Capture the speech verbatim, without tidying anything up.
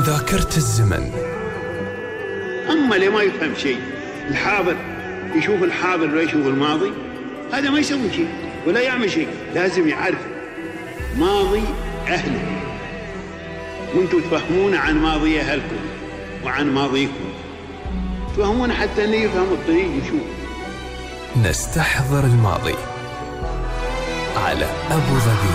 ذاكرة الزمن. أما اللي ما يفهم شيء، الحاضر يشوف الحاضر ولا يشوف الماضي، هذا ما يسوي شيء ولا يعمل شيء. لازم يعرف ماضي أهله، وانتم تفهمون عن ماضي أهلكم وعن ماضيكم، تفهمون حتى أنه يفهم الطريق يشوف. نستحضر الماضي على أبو ظبي.